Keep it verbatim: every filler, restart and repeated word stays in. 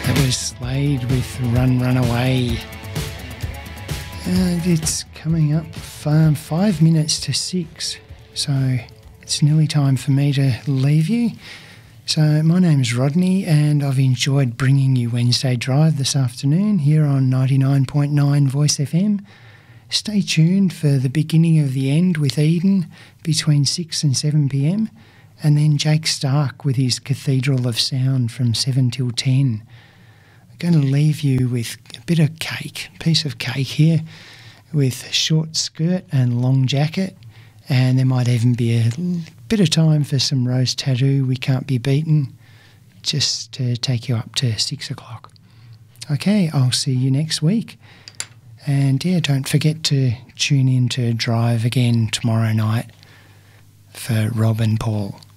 Slade with Run Run Away. And it's coming up um, five minutes to six, so it's nearly time for me to leave you. So my name's Rodney and I've enjoyed bringing you Wednesday Drive this afternoon here on ninety-nine point nine Voice F M. Stay tuned for the beginning of the end with Eden between six and seven p m, and then Jake Stark with his Cathedral of Sound from seven till ten. Going to leave you with a bit of cake, piece of cake here with short skirt and long jacket, and there might even be a bit of time for some Rose Tattoo, We Can't Be Beaten, just to take you up to six o'clock. Okay, I'll see you next week. And yeah, don't forget to tune in to Drive again tomorrow night for Rob and Paul.